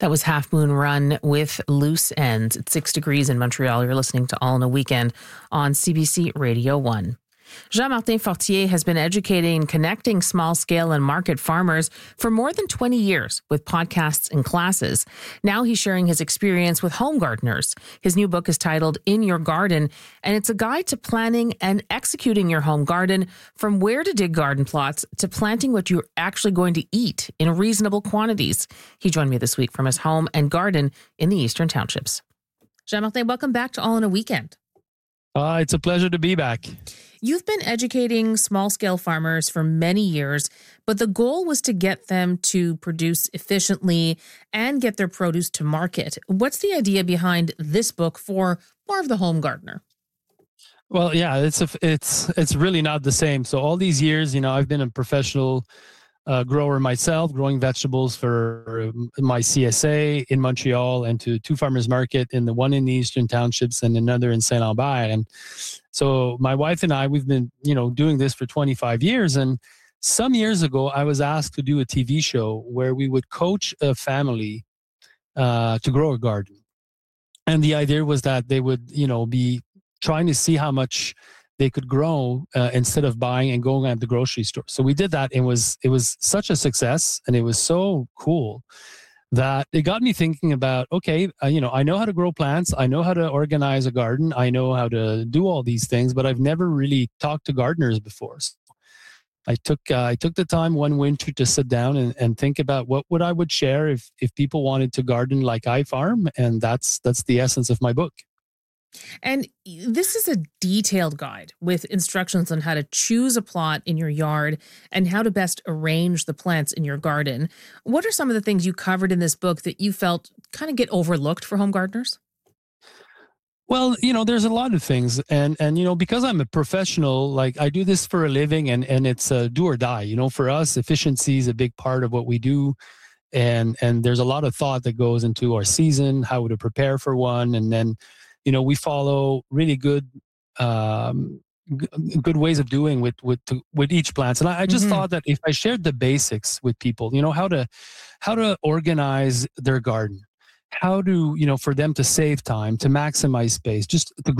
That was Half Moon Run with Loose Ends. It's 6 degrees in Montreal. You're listening to All in a Weekend on CBC Radio 1. Jean-Martin Fortier has been educating and connecting small-scale and market farmers for more than 20 years with podcasts and classes. Now he's sharing his experience with home gardeners. His new book is titled In Your Garden, and it's a guide to planning and executing your home garden, from where to dig garden plots to planting what you're actually going to eat in reasonable quantities. He joined me this week from his home and garden in the Eastern Townships. Jean-Martin, welcome back to All in a Weekend. It's a pleasure to be back. You've been educating small-scale farmers for many years, but the goal was to get them to produce efficiently and get their produce to market. What's the idea behind this book for more of the home gardener? Well, yeah, it's really not the same. So all these years, I've been a professional grower myself, growing vegetables for my CSA in Montreal and to two farmers market, the one in the Eastern Townships and another in Saint-Lambert. And so my wife and I, we've been, doing this for 25 years. And some years ago, I was asked to do a TV show where we would coach a family to grow a garden. And the idea was that they would, be trying to see how much they could grow instead of buying and going at the grocery store. So we did that. It was such a success, and it was so cool that it got me thinking about, okay, I know how to grow plants. I know how to organize a garden. I know how to do all these things, but I've never really talked to gardeners before. So I took the time one winter to sit down and think about what I would share if people wanted to garden like I farm. And that's the essence of my book. And this is a detailed guide with instructions on how to choose a plot in your yard and how to best arrange the plants in your garden. What are some of the things you covered in this book that you felt kind of get overlooked for home gardeners? Well, there's a lot of things. And because I'm a professional, like I do this for a living and it's a do or die. For us, efficiency is a big part of what we do. And there's a lot of thought that goes into our season, how to prepare for one. And then we follow really good ways of doing with each plant. And I just thought that if I shared the basics with people, how to organize their garden, how to, for them to save time, to maximize space, just to